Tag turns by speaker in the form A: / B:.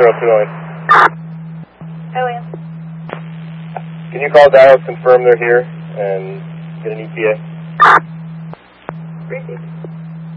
A: 029.
B: Oh, yeah.
A: Can you call Dallas, confirm they're here, and get an ETA?
B: Received.